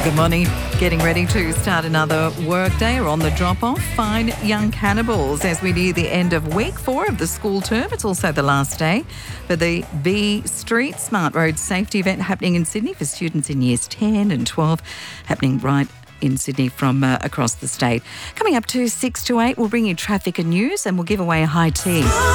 Good morning. Getting ready to start another work day or on the drop-off. Fine young cannibals as we near the end of week 4 of the school term. It's also the last day for the B Street Smart Road Safety event happening in Sydney for students in years 10 and 12, happening right in Sydney from across the state. Coming up to 6 to 8, we'll bring you traffic and news and we'll give away a high tea.